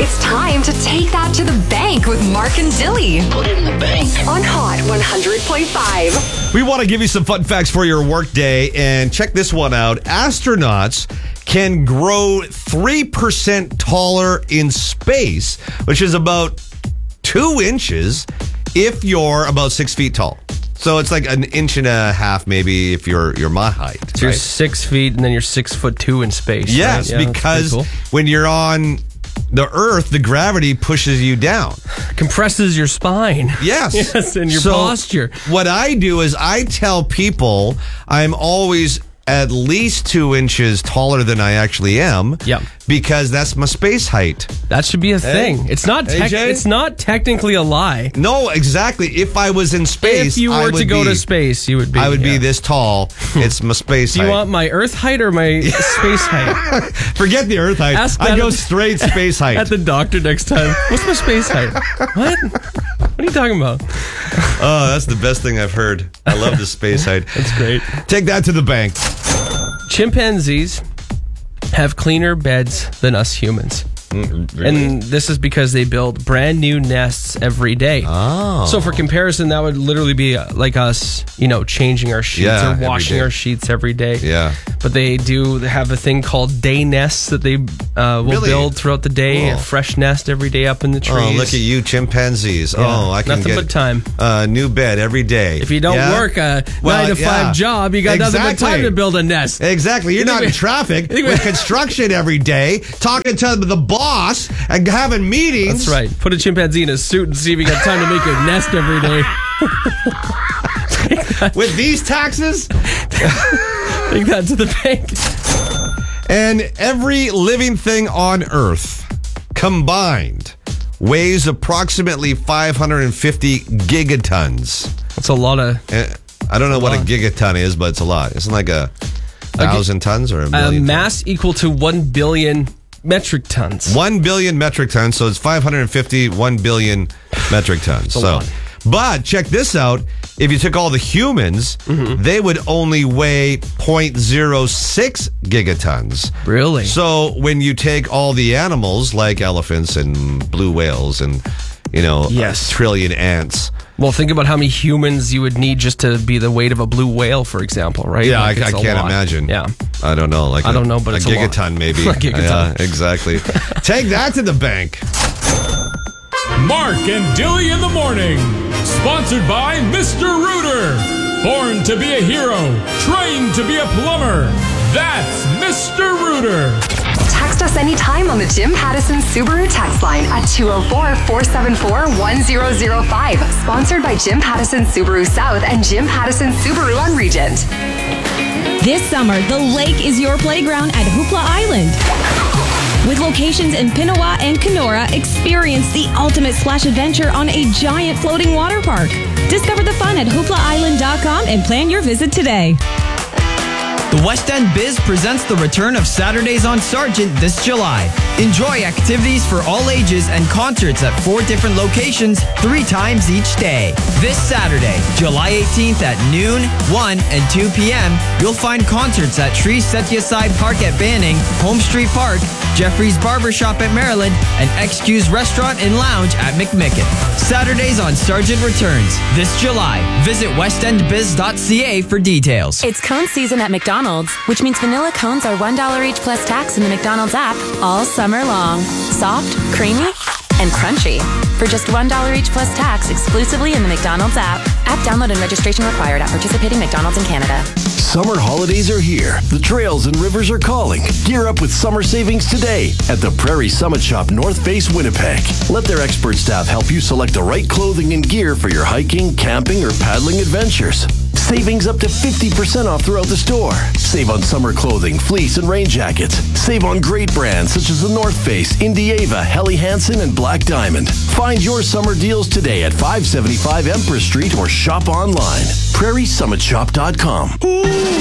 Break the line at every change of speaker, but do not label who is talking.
It's time to take that to the bank with Mark and Dilly.
Put it in the bank.
On Hot 100.5.
We want to give you some fun facts for your workday, and check this one out. Astronauts can grow 3% taller in space, which is about 2 inches if you're about 6 feet tall. So it's like an inch and a half, maybe, if you're my height.
So you're 6 feet, and then you're 6'2" in space.
Yes,
right? Yeah,
because
cool.
when you're on the Earth, the gravity pushes you down.
Compresses your spine.
Yes.
Yes, and your posture.
What I do is I tell people I'm always at least 2 inches taller than I actually am.
Yep.
Because that's my space height.
That should be a thing. It's not. It's not technically a lie.
No, exactly. If I was in space,
if you were to go to space, you would be.
I would be this tall. It's my space height.
Do you want my Earth height or my space height?
Forget the Earth height. I go straight space height.
At the doctor next time. What's my space height? What? What are you talking about?
Oh, that's the best thing I've heard. I love the space height.
That's great.
Take that to the bank.
Chimpanzees have cleaner beds than us humans.
Really?
And this is because they build brand new nests every day.
Oh.
So for comparison, that would literally be like us, changing our sheets or washing our sheets every day.
Yeah.
But they do have a thing called day nests that they will build throughout the day.
Oh.
A fresh nest every day up in the trees.
Oh, look at you, chimpanzees.
Yeah.
Oh, I can
nothing
get
but time.
A new bed every day.
If you don't work a 9 to 5 job, you got nothing but time to build a nest.
Exactly. You're not in traffic with construction every day, talking to the boss and having meetings.
That's right. Put a chimpanzee in a suit and see if you got time to make a nest every day.
With these taxes?
Take that to the bank.
And every living thing on Earth combined weighs approximately 550 gigatons.
That's a lot of...
I don't know what a gigaton is, but it's a lot. Isn't it like a 1,000 tons or a million?
Mass equal to 1 billion metric tons.
1 billion metric tons, so it's 550, 1 billion metric tons. But check this out. If you took all the humans, they would only weigh 0.06 gigatons.
Really?
So when you take all the animals, like elephants and blue whales and, a trillion ants.
Well, think about how many humans you would need just to be the weight of a blue whale, for example, right?
Yeah, I can't imagine.
Yeah.
I don't know.
I don't know, but it's a
gigaton, maybe.
A gigaton.
Yeah, exactly. Take that to the bank.
Mark and Dilly in the morning. Sponsored by Mr. Rooter. Born to be a hero. Trained to be a plumber. That's Mr. Rooter.
Text us anytime on the Jim Pattison Subaru text line at 204-474-1005. Sponsored by Jim Pattison Subaru South and Jim Pattison Subaru on Regent.
This summer, the lake is your playground at Hoopla Island. With locations in Pinawa and Kenora, experience the ultimate splash adventure on a giant floating water park. Discover the fun at hooplaisland.com and plan your visit today.
The West End Biz presents the return of Saturdays on Sargent this July. Enjoy activities for all ages and concerts at 4 different locations 3 times each day. This Saturday, July 18th at noon, 1 and 2 p.m., you'll find concerts at Tree Set-Aside Park at Banning, Home Street Park, Jeffrey's Barbershop at Maryland, and XQ's Restaurant and Lounge at McMicken. Saturdays on Sargent returns this July. Visit westendbiz.ca for details.
It's cone season at McDonald's, which means vanilla cones are $1 each plus tax in the McDonald's app all summer long. Soft, creamy, and crunchy. For just $1 each plus tax exclusively in the McDonald's app. App download and registration required at participating McDonald's in Canada.
Summer holidays are here. The trails and rivers are calling. Gear up with summer savings today at the Prairie Summit Shop North Face, Winnipeg. Let their expert staff help you select the right clothing and gear for your hiking, camping, or paddling adventures. Savings up to 50% off throughout the store. Save on summer clothing, fleece, and rain jackets. Save on great brands such as the North Face, Indieva, Helly Hansen, and Black Diamond. Find your summer deals today at 575 Empress Street or shop online. PrairieSummitShop.com.